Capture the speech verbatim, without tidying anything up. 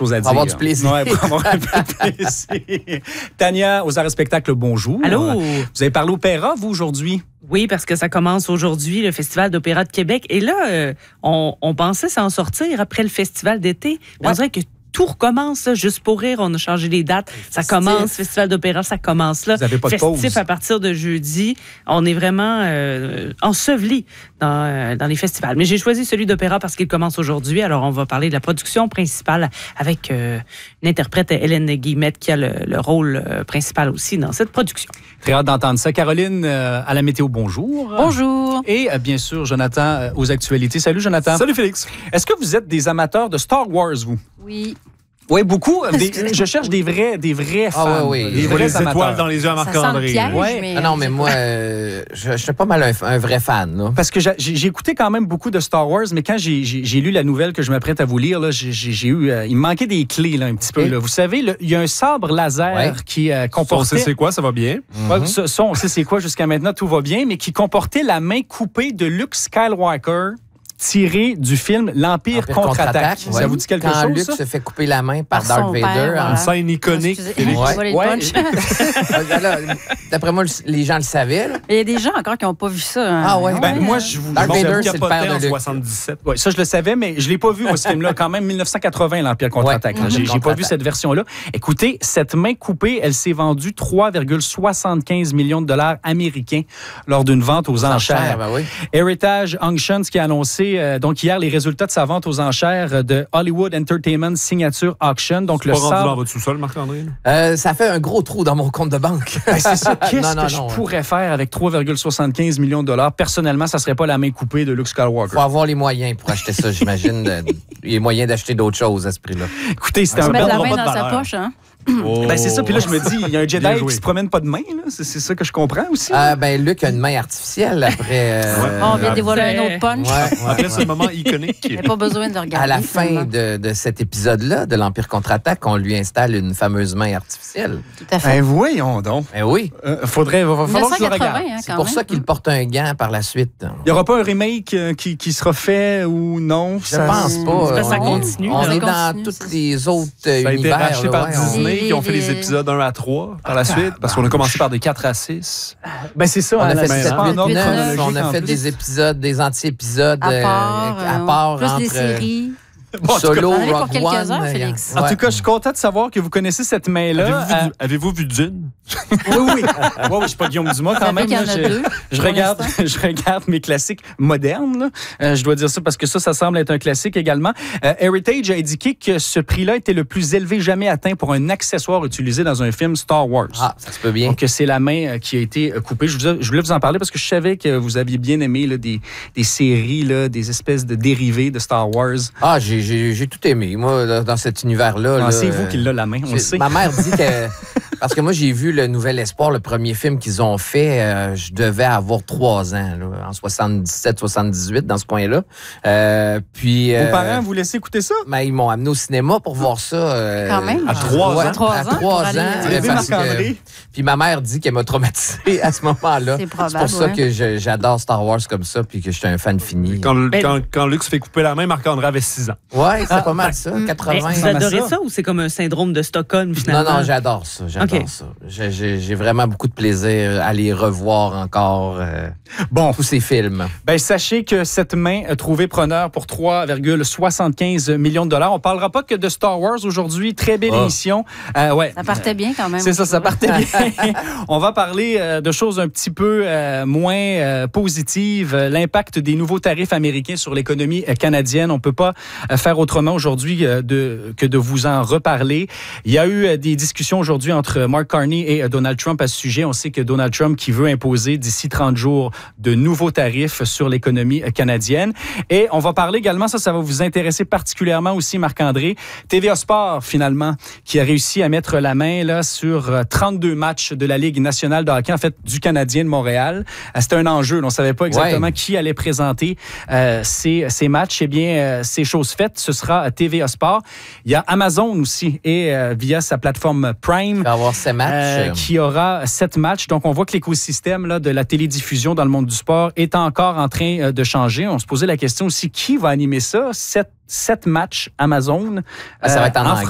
choses à dire. Pour avoir du plaisir. Ouais, pour avoir un peu de plaisir. Tania, aux arts et spectacles, bonjour. Allô. Vous avez parlé opéra, vous, aujourd'hui? Oui, parce que ça commence aujourd'hui, le Festival d'opéra de Québec. Et là, euh, on, on pensait s'en sortir après le Festival d'été. Mais Ouais. on dirait que tout recommence, là, juste pour rire. On a changé les dates. Ça Festif. commence, Festival d'opéra, ça commence là. Vous avez pas de Festif pause. à partir de jeudi. On est vraiment euh, ensevelis dans, euh, dans les festivals. Mais j'ai choisi celui d'opéra parce qu'il commence aujourd'hui. Alors, on va parler de la production principale avec euh, une interprète, Hélène Guillemette, qui a le, le rôle euh, principal aussi dans cette production. Très hâte d'entendre ça. Caroline, euh, à la météo, bonjour. Bonjour. Et euh, bien sûr, Jonathan, euh, aux actualités. Salut, Jonathan. Salut Félix. Est-ce que vous êtes des amateurs de Star Wars, vous? Oui. Oui, beaucoup. Des- je cherche des vrais, des vrais Ah, fans. ouais, oui. Des Il voit vrais les amateurs. étoiles dans les yeux à Ça sent Marc-André. le piège, Ouais. mais... Ah non, mais moi, euh, je, je suis pas mal un, un vrai fan. Là. Parce que j'ai, j'ai écouté quand même beaucoup de Star Wars, mais quand j'ai, j'ai, j'ai lu la nouvelle que je m'apprête à vous lire, là, j'ai, j'ai, j'ai eu, euh, il me manquait des clés là, un petit Okay. peu. Là. Vous savez, là, il y a un sabre laser Ouais. qui euh, On comportait... sait c'est quoi, ça va bien. Ouais, ça, ça, on sait c'est quoi jusqu'à maintenant, tout va bien, mais qui comportait la main coupée de Luke Skywalker tirée du film L'Empire Empire contre-attaque. Ça ouais. vous dit quelque Quand chose, Luke ça? se fait couper la main par, Par Darth son Vader. père, hein. voilà. Une scène iconique. Excusez, Félix. je volais le Ouais. punch. Ah, là, d'après moi, le- les gens le savaient. Là. Il y a des gens encore qui n'ont pas vu ça. hein. Ah ouais? Ben, moi, je vous Darth bon, Vader, j'avoue c'est le Capoté père en de Luke. soixante-dix-sept. Ouais, ça, je le savais, mais je ne l'ai pas vu, moi, ce film-là. Quand même, dix-neuf cent quatre-vingts, l'Empire contre-attaque. Ouais. là. J'ai, j'ai pas vu Contre-attaque. cette version-là. Écoutez, cette main coupée, elle s'est vendue trois virgule soixante-quinze millions de dollars américains lors d'une vente aux enchères. Ben oui. Heritage Auctions qui a annoncé euh, donc hier les résultats de sa vente aux enchères de Hollywood Entertainment Signature Auction. Donc le Pas rendu dans sabre. votre sous-sol, Marc-André? là? Euh, ça fait un gros trou dans mon compte de banque. Ben, c'est ça. Qu'est-ce Non, non, que non. je pourrais faire avec trois virgule soixante-quinze millions de dollars? Personnellement, ça serait pas la main coupée de Luke Skywalker. Faut avoir les moyens pour acheter ça, j'imagine. de- Il y a moyen d'acheter d'autres choses à ce prix-là. Écoutez, c'était Se un mettre bel la pas main de dans sa valeur. poche, hein? Oh. Ben, c'est ça. Puis là, je me dis, il y a un Bien Jedi joué. qui se promène pas de main. Là. C'est, c'est ça que je comprends aussi. Euh, ben, Luc a une main artificielle après. euh, On vient de dévoiler c'est- un autre punch. ouais, ouais, Après ouais. ce moment iconique. Il n'y a pas besoin de le regarder. À la fin finalement. de, de cet épisode-là, de l'Empire contre-attaque, on lui installe une fameuse main artificielle. Tout à fait. Ben, voyons donc. Ben oui. Euh, faudrait, va falloir que je le mille neuf cent regarde. quatre-vingts, hein, C'est quand pour même. ça qu'il porte un gant par la suite. Il n'y aura pas un remake euh, qui, qui sera fait ou non? Je pense c'est- pas. c'est parce que ça On- continue, On là. est Ça dans continue, tous ça. les autres euh, Ça a été univers. racheté là, par ouais, on- Disney qui ont fait les Les- épisodes un à trois par la suite parce qu'on a commencé par des quatre à six. Ben, c'est ça. On a à la- fait c'est sept, pas en huit, ordre neuf, chronologique, on a en fait plus. des épisodes, des anti-épisodes À euh, part, à euh, part plus entre des séries. Bon, en tout cas, Solo, On en est pour Rogue quelques One. heures, euh, Félix. En ouais. tout cas, je suis content de savoir que vous connaissez cette main-là. Avez-vous vu, Euh, du- avez-vous vu Dune? oui, oui. Ouais, oui, je suis pas Guillaume Dumas quand Ça fait même. qu'il y en là. a je, deux, je pour regarde, l'instant. je regarde mes classiques modernes. là. Euh, je dois dire ça parce que ça, ça semble être un classique également. Euh, Heritage a indiqué que ce prix-là était le plus élevé jamais atteint pour un accessoire utilisé dans un film Star Wars. Ah, ça se peut bien. Donc, c'est la main euh, qui a été euh, coupée. Je, vous- je voulais vous en parler parce que je savais que vous aviez bien aimé là, des, des séries, là, des espèces de dérivés de Star Wars. Ah, j'ai, j'ai, j'ai tout aimé, moi, là, dans cet univers-là. Ah, là, c'est vous euh, qui l'a la main, on le c'est- sait. Ma mère dit que... Parce que moi, j'ai vu le Nouvel Espoir, le premier film qu'ils ont fait. euh, je devais avoir trois ans, là, en soixante-dix-sept soixante-dix-huit, dans ce coin-là. Euh, puis... Vos euh, parents vous laissez écouter ça? ben, ils m'ont amené au cinéma pour voir ça. euh, Quand même. À trois ouais, ans? Trois à ans trois pour aller, ans. euh, Vous avez vu parce que- Marc-André? Puis ma mère dit qu'elle m'a traumatisé à ce moment-là. C'est probable, pour ça ouais. que je- j'adore Star Wars comme ça, puis que je suis un fan fini. Quand, Ben- quand, quand Luc se fait couper la main, Marc-André avait six ans. Ouais, c'est Ah, pas mal ça, mm. Mais quatre-vingts. vous comme adorez ça. ça ou c'est comme un syndrome de Stockholm, Non, finalement? non, j'adore ça, j'adore Ok. ça. J'ai- J'ai j'ai vraiment beaucoup de plaisir à les revoir encore, euh, Bon, tous ces films. ben, sachez que cette main a trouvé preneur pour trois virgule soixante-quinze millions de dollars. On parlera pas que de Star Wars aujourd'hui. Très belle Ah. émission. Euh, ouais. Ça partait bien quand même. C'est ça, ça partait bien. On va parler euh, de choses un petit peu euh, moins euh, positives. Euh, L'impact des nouveaux tarifs américains sur l'économie euh, canadienne. On peut pas euh, faire autrement aujourd'hui euh, de, que de vous en reparler. Il y a eu euh, des discussions aujourd'hui entre Mark Carney et euh, Donald Trump à ce sujet. On sait que Donald Trump qui veut imposer d'ici trente jours de nouveaux tarifs sur l'économie euh, canadienne. Et on va parler également, ça, ça va vous intéresser particulièrement aussi, Marc-André, T V A Sport, finalement, qui a réussi à mettre la main là, sur euh, trente-deux matchs de la Ligue nationale de hockey, en fait, du Canadien de Montréal. Euh, C'était un enjeu. On ne savait pas exactement Ouais. qui allait présenter euh, ces, ces matchs. Eh bien, euh, c'est chose faite. Ce sera T V A Sport. Il y a Amazon aussi, et euh, via sa plateforme Prime, Il va y avoir ces matchs. euh, qui aura sept matchs. Donc, on voit que l'écosystème là, de la télédiffusion dans le monde du sport est encore en train euh, de changer. On se posait la question aussi, qui va animer ça? Sept, sept matchs Amazon. Ah, ça va être en euh, anglais.